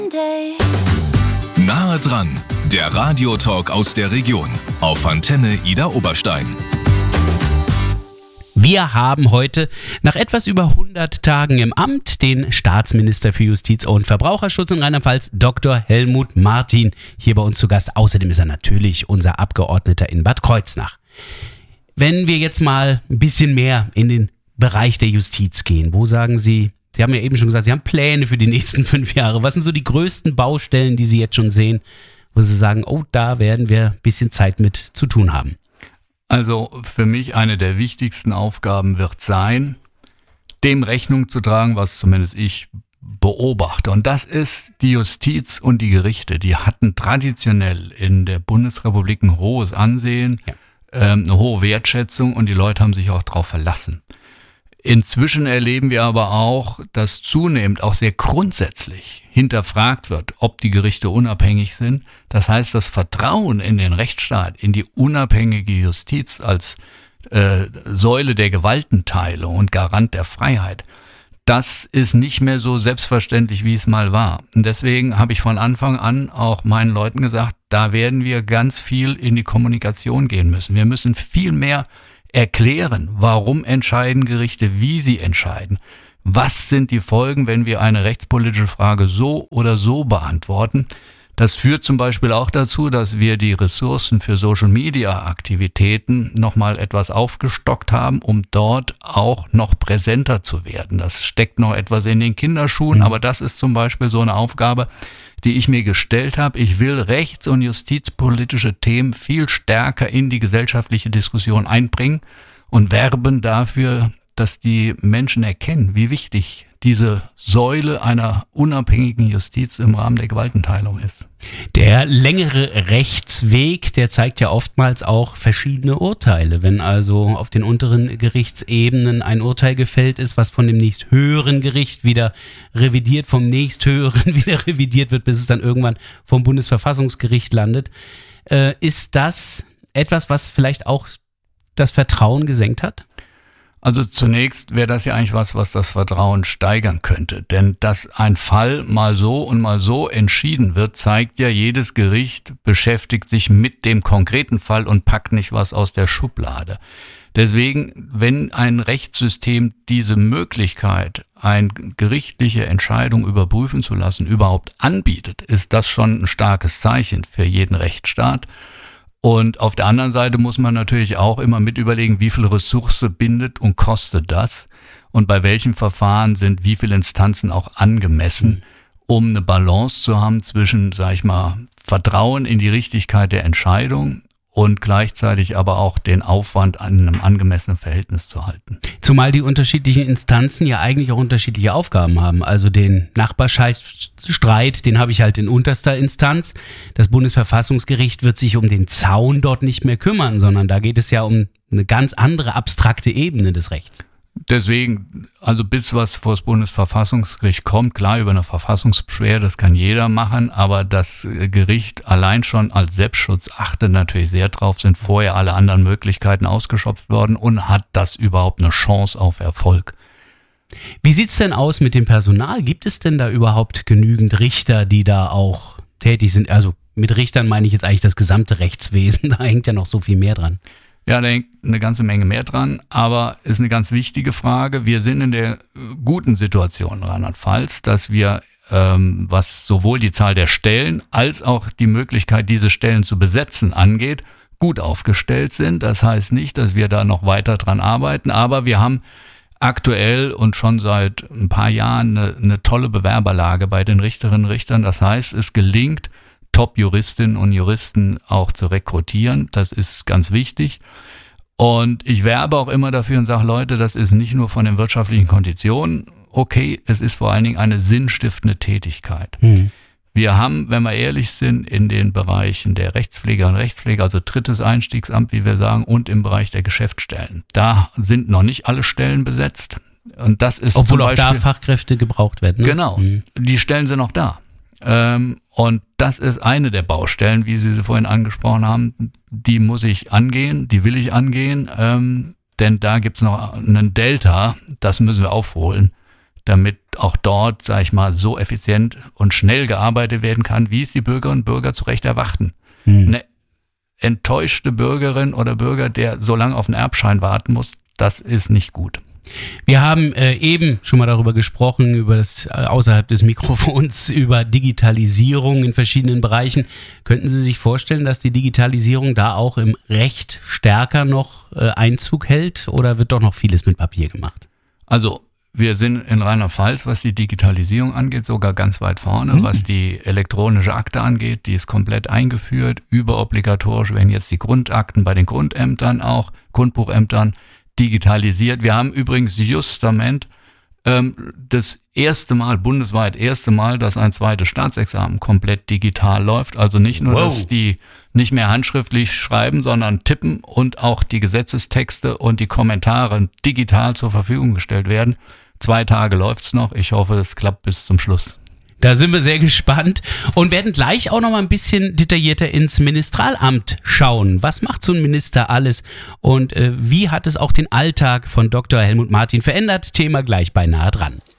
Nahe dran, der Radiotalk aus der Region auf Antenne Ida Oberstein. Wir haben heute nach etwas über 100 Tagen im Amt den Staatsminister für Justiz und Verbraucherschutz in Rheinland-Pfalz, Dr. Helmut Martin, hier bei uns zu Gast. Außerdem ist er natürlich unser Abgeordneter in Bad Kreuznach. Wenn wir jetzt mal ein bisschen mehr in den Bereich der Justiz gehen, wo sagen Sie, Sie haben ja eben schon gesagt, Sie haben Pläne für die nächsten 5 Jahre. Was sind so die größten Baustellen, die Sie jetzt schon sehen, wo Sie sagen, oh, da werden wir ein bisschen Zeit mit zu tun haben? Also für mich eine der wichtigsten Aufgaben wird sein, dem Rechnung zu tragen, was zumindest ich beobachte. Und das ist die Justiz und die Gerichte. Die hatten traditionell in der Bundesrepublik ein hohes Ansehen, eine hohe Wertschätzung und die Leute haben sich auch darauf verlassen. Inzwischen erleben wir aber auch, dass zunehmend auch sehr grundsätzlich hinterfragt wird, ob die Gerichte unabhängig sind. Das heißt, das Vertrauen in den Rechtsstaat, in die unabhängige Justiz als Säule der Gewaltenteilung und Garant der Freiheit, das ist nicht mehr so selbstverständlich, wie es mal war. Und deswegen habe ich von Anfang an auch meinen Leuten gesagt, da werden wir ganz viel in die Kommunikation gehen müssen. Wir müssen viel mehr erklären, warum entscheiden Gerichte, wie sie entscheiden. Was sind die Folgen, wenn wir eine rechtspolitische Frage so oder so beantworten? Das führt zum Beispiel auch dazu, dass wir die Ressourcen für Social-Media-Aktivitäten nochmal etwas aufgestockt haben, um dort auch noch präsenter zu werden. Das steckt noch etwas in den Kinderschuhen, aber das ist zum Beispiel so eine Aufgabe, die ich mir gestellt habe. Ich will rechts- und justizpolitische Themen viel stärker in die gesellschaftliche Diskussion einbringen und werben dafür, dass die Menschen erkennen, wie wichtig diese Säule einer unabhängigen Justiz im Rahmen der Gewaltenteilung ist. Der längere Rechtsweg, der zeigt ja oftmals auch verschiedene Urteile. Wenn also auf den unteren Gerichtsebenen ein Urteil gefällt ist, was von dem nächsthöheren Gericht wieder revidiert, vom nächsthöheren wieder revidiert wird, bis es dann irgendwann vom Bundesverfassungsgericht landet, ist das etwas, was vielleicht auch das Vertrauen gesenkt hat? Also zunächst wäre das ja eigentlich was das Vertrauen steigern könnte. Denn dass ein Fall mal so und mal so entschieden wird, zeigt ja, jedes Gericht beschäftigt sich mit dem konkreten Fall und packt nicht was aus der Schublade. Deswegen, wenn ein Rechtssystem diese Möglichkeit, eine gerichtliche Entscheidung überprüfen zu lassen, überhaupt anbietet, ist das schon ein starkes Zeichen für jeden Rechtsstaat. Und auf der anderen Seite muss man natürlich auch immer mit überlegen, wie viel Ressource bindet und kostet das und bei welchen Verfahren sind wie viele Instanzen auch angemessen, um eine Balance zu haben zwischen, sag ich mal, Vertrauen in die Richtigkeit der Entscheidung und gleichzeitig aber auch den Aufwand an einem angemessenen Verhältnis zu halten. Zumal die unterschiedlichen Instanzen ja eigentlich auch unterschiedliche Aufgaben haben. Also den Nachbarschaftsstreit, den habe ich halt in unterster Instanz. Das Bundesverfassungsgericht wird sich um den Zaun dort nicht mehr kümmern, sondern da geht es ja um eine ganz andere abstrakte Ebene des Rechts. Deswegen, also bis was vor das Bundesverfassungsgericht kommt, klar, über eine Verfassungsbeschwerde, das kann jeder machen, aber das Gericht allein schon als Selbstschutz achtet natürlich sehr drauf, sind vorher alle anderen Möglichkeiten ausgeschöpft worden und hat das überhaupt eine Chance auf Erfolg. Wie sieht's denn aus mit dem Personal? Gibt es denn da überhaupt genügend Richter, die da auch tätig sind? Also mit Richtern meine ich jetzt eigentlich das gesamte Rechtswesen, da hängt ja noch so viel mehr dran. Ja, da hängt eine ganze Menge mehr dran, aber ist eine ganz wichtige Frage. Wir sind in der guten Situation in Rheinland-Pfalz, dass wir, was sowohl die Zahl der Stellen als auch die Möglichkeit, diese Stellen zu besetzen angeht, gut aufgestellt sind. Das heißt nicht, dass wir da noch weiter dran arbeiten, aber wir haben aktuell und schon seit ein paar Jahren eine tolle Bewerberlage bei den Richterinnen und Richtern. Das heißt, es gelingt, Top-Juristinnen und Juristen auch zu rekrutieren. Das ist ganz wichtig. Und ich werbe auch immer dafür und sage, Leute, das ist nicht nur von den wirtschaftlichen Konditionen okay, es ist vor allen Dingen eine sinnstiftende Tätigkeit. Wir haben, wenn wir ehrlich sind, in den Bereichen der Rechtspflegerinnen und Rechtspfleger, also drittes Einstiegsamt, wie wir sagen, und im Bereich der Geschäftsstellen. Da sind noch nicht alle Stellen besetzt. Und das ist obwohl auch da Fachkräfte gebraucht werden. Ne? Genau, die Stellen sind noch da. Und das ist eine der Baustellen, wie Sie vorhin angesprochen haben, die muss ich angehen, die will ich angehen, denn da gibt's noch einen Delta, das müssen wir aufholen. damit auch dort, sag ich mal, so effizient und schnell gearbeitet werden kann, wie es die Bürgerinnen und Bürger zu Recht erwarten. Eine enttäuschte Bürgerin oder Bürger, der so lange auf einen Erbschein warten muss, das ist nicht gut. Wir haben eben schon mal darüber gesprochen, über das außerhalb des Mikrofons, über Digitalisierung in verschiedenen Bereichen. Könnten Sie sich vorstellen, dass die Digitalisierung da auch im Recht stärker noch Einzug hält oder wird doch noch vieles mit Papier gemacht? Also wir sind in Rheinland-Pfalz, was die Digitalisierung angeht, sogar ganz weit vorne. Was die elektronische Akte angeht, die ist komplett eingeführt, überobligatorisch werden jetzt die Grundakten bei den Grundämtern auch, Grundbuchämtern digitalisiert. Wir haben übrigens justament das erste Mal, bundesweit erste Mal, dass ein zweites Staatsexamen komplett digital läuft. Also nicht nur, dass die nicht mehr handschriftlich schreiben, sondern tippen und auch die Gesetzestexte und die Kommentare digital zur Verfügung gestellt werden. 2 Tage läuft's noch. Ich hoffe, es klappt bis zum Schluss. Da sind wir sehr gespannt und werden gleich auch noch mal ein bisschen detaillierter ins Ministeramt schauen. Was macht so ein Minister alles und wie hat es auch den Alltag von Dr. Helmut Martin verändert? Thema gleich bei Nahe dran.